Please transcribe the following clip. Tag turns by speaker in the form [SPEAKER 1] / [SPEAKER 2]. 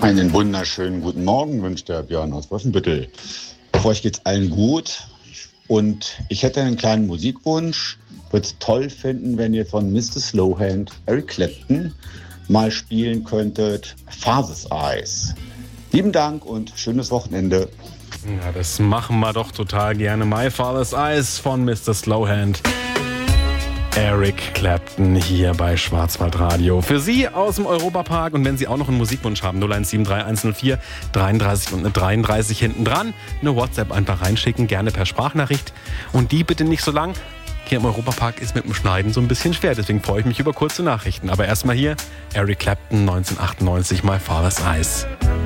[SPEAKER 1] Einen wunderschönen guten Morgen wünscht der Björn aus Wolfenbüttel. Für euch geht's allen gut und ich hätte einen kleinen Musikwunsch. Würde es toll finden, wenn ihr von Mr. Slowhand, Eric Clapton, mal spielen könntet. Father's Eyes. Lieben Dank und schönes Wochenende.
[SPEAKER 2] Ja, das machen wir doch total gerne. My Father's Eyes von Mr. Slowhand. Eric Clapton hier bei Schwarzwaldradio. Für Sie aus dem Europapark. Und wenn Sie auch noch einen Musikwunsch haben, 0173 104 33 und eine 33 hinten dran. Eine WhatsApp einfach reinschicken, gerne per Sprachnachricht. Und die bitte nicht so lang. Hier im Europapark ist mit dem Schneiden so ein bisschen schwer. Deswegen freue ich mich über kurze Nachrichten. Aber erstmal hier Eric Clapton 1998, My Father's Eyes.